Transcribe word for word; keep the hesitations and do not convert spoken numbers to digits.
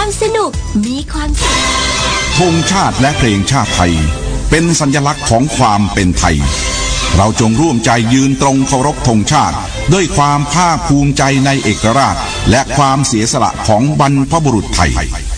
ความสนุกมีความสุขธงชาติและเพลงชาติไทยเป็นสัญลักษณ์ของความเป็นไทยเราจงร่วมใจยืนตรงเคารพธงชาติด้วยความภาคภูมิใจในเอกราชและความเสียสละของบรรพบุรุษไทย